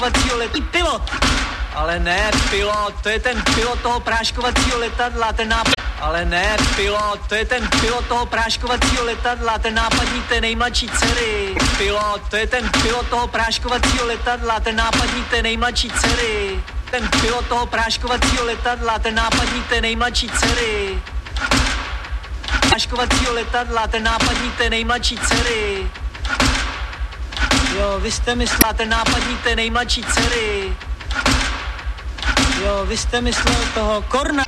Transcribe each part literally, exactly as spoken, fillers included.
letí pilot. Ale ne pilot, to je ten pilot toho práškovacího letadla, ten nápad. Ale ne pilot, to je ten pilot toho práškovacího letadla, ten nápadník té nejmladší dcery. Pilot, to je ten pilot toho práškovacího letadla, ten nápadník té nejmladší dcery. Ten pilot toho práškovacího letadla, ten nápadník té nejmladší dcery. Práškovacího letadla, ten nápadník té nejmladší dcery. Jo, vy jste myslel, ten nápadník té nejmladší dcery. Jo, vy jste myslel toho Korna.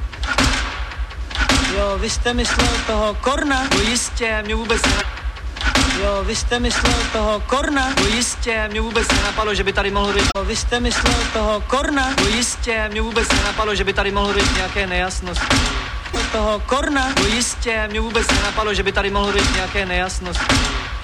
Jo, vy jste myslel toho Korna. No jistě, mě vůbec ne... Jo, vy jste myslel toho Korna. No jistě, mě vůbec nenapadlo, že by tady mohl být... Jo, vy jste myslel toho Korna. No jistě, mě vůbec nenapadlo, že by tady mohl být nějaké nejasnosti. Toho Korna. No jistě, mě vůbec nenapadlo, že by tady mohl být nějaké nejasnosti.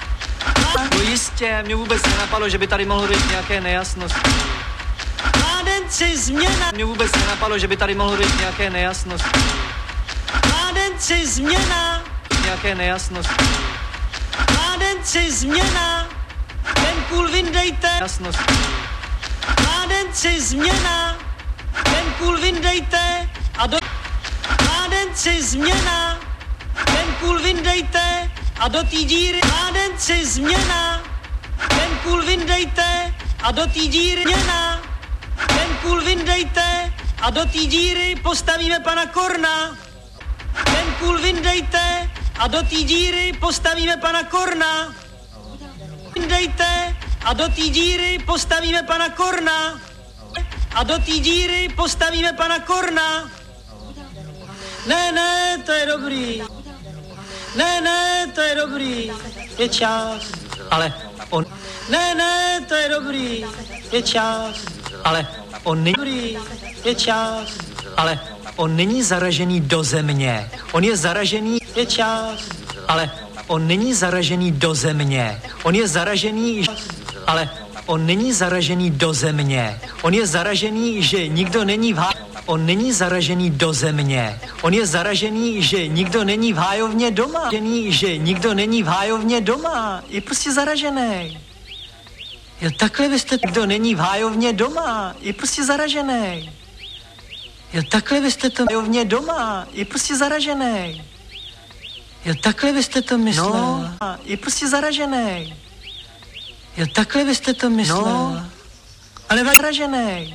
No jistě, mě vůbec nenapadlo, že by tady mohl být nějaké nejasnosti. Mládenci, změna. Mě vůbec nenapadlo, že by tady mohl být nějaké nejasnosti. Mládenci, změna. Nějaké nejasnosti. Mládenci, změna. Ten kůl vyndejte. Jasnosti. Mládenci, změna. Ten kůl vyndejte. A do... Mládenci, změna. Ten kůl vyndejte. A do té díry. Mládenci, změna. Ten kůl vyndejte. A do té díry. Změna. Ten kůl vyndejte. A do té díry postavíme pana Korna. Ten kůl vyndejte a do té díry postavíme pana Korna. Vyndejte a do té díry postavíme pana Korna. A do té díry postavíme pana Korna. Ne, ne, to je dobrý. Ne, ne, to je dobrý. Je čas. Ale on... Ne, ne, to je dobrý. Je čas. Ale on není dobrý. Je čas. Ale on není zaražený do země. On je zaražený... Je čas. Ale on není zaražený do země. On je zaražený... Ale on není zaražený do země. On je zaražený, že nikdo není v há... On není zaražený do země. On je zaražený, že nikdo není v hájovně doma. Že nikdo není v hájovně doma. Je prostě zaražený. Jo, takhle vy jste... Nikdo není v hájovně doma. Je prostě zaražený. Jo, takhle vy jste to hájovně doma. Je prostě zaražený. Jo, takhle vy jste to myslel. No. Je prostě zaražený. Jo, takhle vy jste to myslel. No. Ale vadilo zaražený.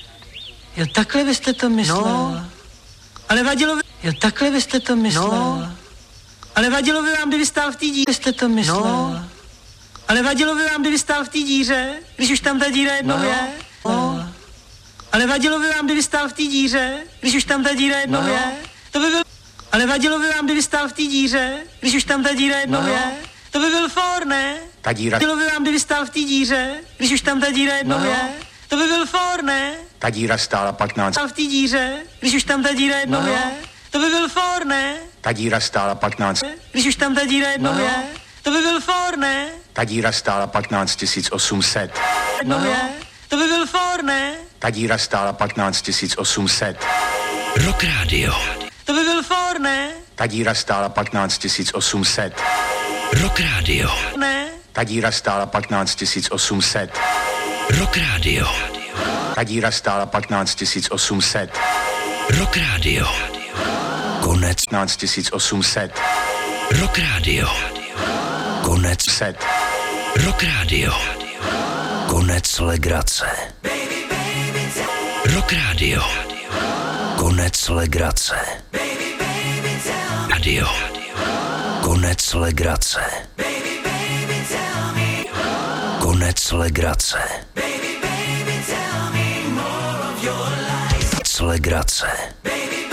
Jo, takhle vy jste to myslel. No. Ale vadilo vy... Jo, takhle vy jste to myslel. No. Ale vadilo by vám, kdyby stál v té díře. Jste to myslel. No. Ale vadilo by vám, kdyby stál v té díře, když už tam ta díra jednou no. je. No. Ale vadilo by vám, kdyby stál v té díře, když už tam ta díra jednou no. je. To by byl... Ale vadilo by vám, kdyby stál v té díře, když už tam ta díra jednou no. je. To by byl for, ne? Ta díra... Vadilo by vám, kdyby stál v té díře, když už tam ta díra jednou no. je. To by byl for, ne? Ta díra stála patnáct... Stál v té díře, když už tam ta díra jednou no. je. To by byl for, ne? Ta díra stála patnáct... Když už tam ta díra jednou no. je. To by byl for, ne? Ta díra stála patnáct tisíc osm set. No. je. To by byl for, ne? Ta díra stála patnáct tisíc osm set. Rock Radio. To by byl for, ne? Ta díra stála patnáct tisíc osm set. Rock Radio. Ne? Ta díra stála patnáct tisíc osm set. Rock Radio. Ta díra stála patnáct tisíc osm set. Rock Radio. Konec. patnáct tisíc osm set. Rock Radio. Konec. Set. Rock Radio. Konec legrace. Rock Radio. Konec legrace. Radio. Konec legrace. Konec legrace. Konec legrace.